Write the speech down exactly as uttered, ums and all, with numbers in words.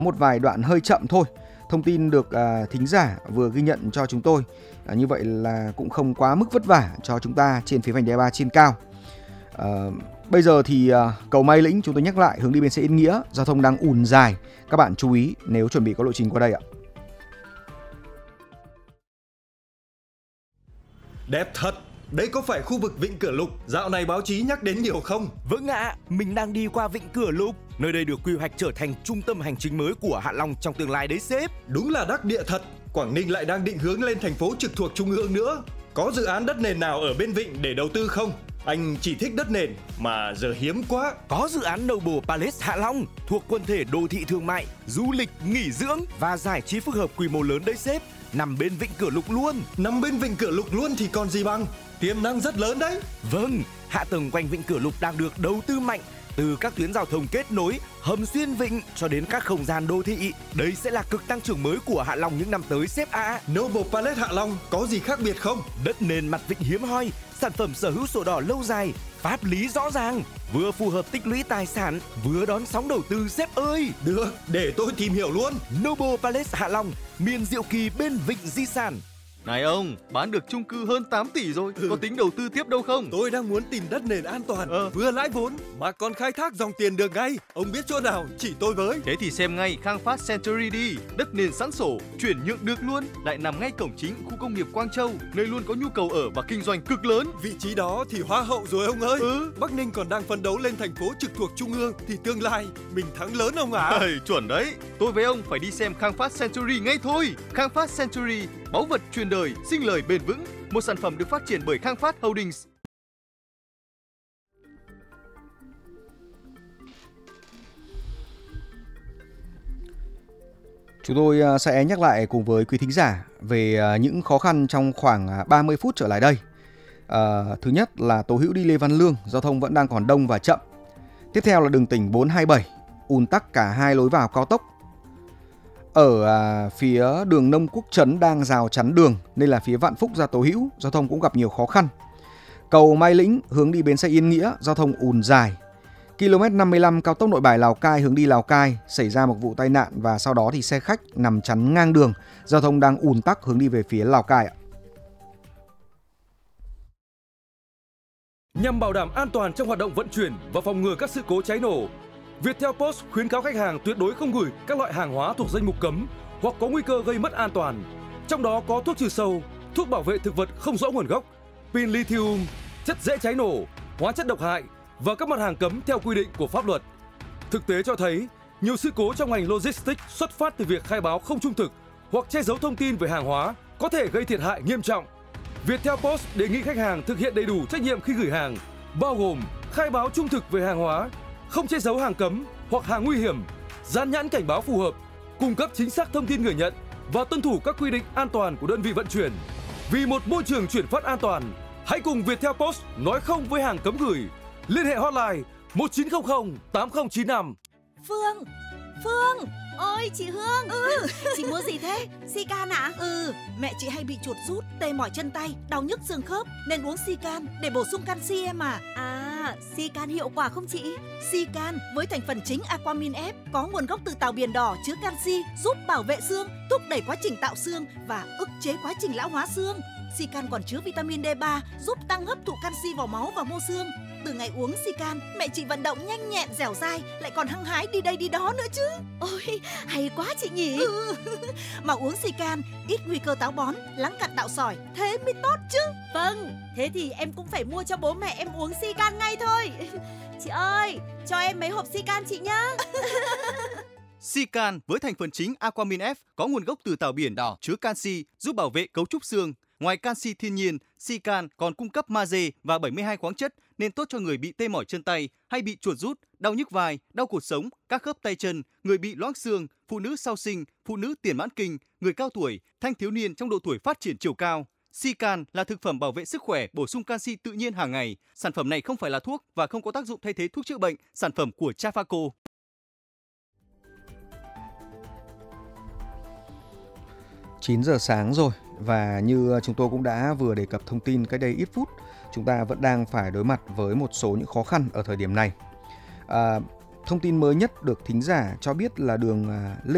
một vài đoạn hơi chậm thôi. Thông tin được à, thính giả vừa ghi nhận cho chúng tôi. À, như vậy là cũng không quá mức vất vả cho chúng ta trên phía vành đai ba trên cao. À, bây giờ thì à, cầu Mai Lĩnh, chúng tôi nhắc lại hướng đi bến xe Yên Nghĩa, giao thông đang ùn dài. Các bạn chú ý nếu chuẩn bị có lộ trình qua đây ạ. Đẹp thật. Đây có phải khu vực Vịnh Cửa Lục dạo này báo chí nhắc đến nhiều không? Vâng ạ, à, mình đang đi qua Vịnh Cửa Lục. Nơi đây được quy hoạch trở thành trung tâm hành chính mới của Hạ Long trong tương lai đấy sếp. Đúng là đắc địa thật. Quảng Ninh lại đang định hướng lên thành phố trực thuộc trung ương nữa. Có dự án đất nền nào ở bên Vịnh để đầu tư không? Anh chỉ thích đất nền mà giờ hiếm quá. Có dự án Noble Palace Hạ Long thuộc quần thể đô thị thương mại, du lịch, nghỉ dưỡng và giải trí phức hợp quy mô lớn đấy sếp. Nằm bên Vịnh Cửa Lục luôn. Nằm bên Vịnh Cửa Lục luôn thì còn gì bằng. Tiềm năng rất lớn đấy. Vâng, hạ tầng quanh Vịnh Cửa Lục đang được đầu tư mạnh, từ các tuyến giao thông kết nối, hầm xuyên vịnh cho đến các không gian đô thị. Đây sẽ là cực tăng trưởng mới của Hạ Long những năm tới sếp ạ. À. Noble Palace Hạ Long có gì khác biệt không? Đất nền mặt vịnh hiếm hoi, sản phẩm sở hữu sổ đỏ lâu dài, pháp lý rõ ràng, vừa phù hợp tích lũy tài sản, vừa đón sóng đầu tư sếp ơi. Được, để tôi tìm hiểu luôn. Noble Palace Hạ Long, miền diệu kỳ bên vịnh di sản. Này ông, bán được chung cư hơn tám tỷ rồi, ừ. Có tính đầu tư tiếp đâu không? Tôi đang muốn tìm đất nền an toàn, ờ. vừa lãi vốn mà còn khai thác dòng tiền được ngay. Ông biết chỗ nào chỉ tôi với. Thế thì xem ngay Khang Phát Century đi. Đất nền sẵn sổ, chuyển nhượng được luôn, lại nằm ngay cổng chính khu công nghiệp Quang Châu, nơi luôn có nhu cầu ở và kinh doanh cực lớn. Vị trí đó thì hoa hậu rồi ông ơi. Ừ. Bắc Ninh còn đang phấn đấu lên thành phố trực thuộc trung ương thì tương lai mình thắng lớn ông ạ. À? Ê, chuẩn đấy. Tôi với ông phải đi xem Khang Phát Century ngay thôi. Khang Phát Century, báu vật truyền đời, sinh lời bền vững, một sản phẩm được phát triển bởi Khang Phát Holdings. Chúng tôi sẽ nhắc lại cùng với quý thính giả về những khó khăn trong khoảng ba mươi phút trở lại đây. À, thứ nhất là Tố Hữu đi Lê Văn Lương, giao thông vẫn đang còn đông và chậm. Tiếp theo là đường tỉnh bốn hai bảy, ùn tắc cả hai lối vào cao tốc. Ở à, phía đường Nông Quốc Trấn đang rào chắn đường nên là phía Vạn Phúc ra Tố Hữu giao thông cũng gặp nhiều khó khăn. Cầu Mai Lĩnh hướng đi bến xe Yên Nghĩa giao thông ùn dài. ki lô mét năm mươi lăm cao tốc Nội Bài Lào Cai hướng đi Lào Cai xảy ra một vụ tai nạn và sau đó thì xe khách nằm chắn ngang đường, giao thông đang ùn tắc hướng đi về phía Lào Cai ạ. Nhằm bảo đảm an toàn trong hoạt động vận chuyển và phòng ngừa các sự cố cháy nổ, Viettel Post khuyến cáo khách hàng tuyệt đối không gửi các loại hàng hóa thuộc danh mục cấm hoặc có nguy cơ gây mất an toàn. Trong đó có thuốc trừ sâu, thuốc bảo vệ thực vật không rõ nguồn gốc, pin lithium, chất dễ cháy nổ, hóa chất độc hại và các mặt hàng cấm theo quy định của pháp luật. Thực tế cho thấy, nhiều sự cố trong ngành logistics xuất phát từ việc khai báo không trung thực hoặc che giấu thông tin về hàng hóa có thể gây thiệt hại nghiêm trọng. Viettel Post đề nghị khách hàng thực hiện đầy đủ trách nhiệm khi gửi hàng, bao gồm khai báo trung thực về hàng hóa, không che giấu hàng cấm hoặc hàng nguy hiểm, dán nhãn cảnh báo phù hợp, cung cấp chính xác thông tin người nhận và tuân thủ các quy định an toàn của đơn vị vận chuyển. Vì một môi trường chuyển phát an toàn, hãy cùng Viettel Post nói không với hàng cấm gửi. Liên hệ hotline một chín không không tám không chín năm. Phương, Phương, ôi chị Hương. Ừ, chị mua gì thế? Sican ạ? À? Ừ, mẹ chị hay bị chuột rút, tê mỏi chân tay, đau nhức xương khớp nên uống Sican để bổ sung canxi em à. À, Sican hiệu quả không chị? Sican với thành phần chính Aquamin F có nguồn gốc từ tàu biển đỏ chứa canxi, giúp bảo vệ xương, thúc đẩy quá trình tạo xương và ức chế quá trình lão hóa xương. Sican còn chứa vitamin D ba giúp tăng hấp thụ canxi vào máu và mô xương. Từ ngày uống Sican, mẹ chị vận động nhanh nhẹn, dẻo dai, lại còn hăng hái đi đây đi đó nữa chứ. Ôi, hay quá chị nhỉ. Ừ. Mà uống Sican ít nguy cơ táo bón, lắng cặn tạo sỏi, thế mới tốt chứ. Vâng, thế thì em cũng phải mua cho bố mẹ em uống Sican ngay thôi. Chị ơi, cho em mấy hộp Sican chị nhá. Sican với thành phần chính Aquamin F có nguồn gốc từ tàu biển đỏ chứa canxi, giúp bảo vệ cấu trúc xương. Ngoài canxi thiên nhiên, Sican còn cung cấp magie và bảy mươi hai khoáng chất nên tốt cho người bị tê mỏi chân tay hay bị chuột rút, đau nhức vai, đau cột sống, các khớp tay chân, người bị loãng xương, phụ nữ sau sinh, phụ nữ tiền mãn kinh, người cao tuổi, thanh thiếu niên trong độ tuổi phát triển chiều cao. Sican là thực phẩm bảo vệ sức khỏe, bổ sung canxi tự nhiên hàng ngày. Sản phẩm này không phải là thuốc và không có tác dụng thay thế thuốc chữa bệnh. Sản phẩm của Trafaco. chín giờ sáng rồi và như chúng tôi cũng đã vừa đề cập thông tin cách đây ít phút, chúng ta vẫn đang phải đối mặt với một số những khó khăn ở thời điểm này. À, thông tin mới nhất được thính giả cho biết là đường Lê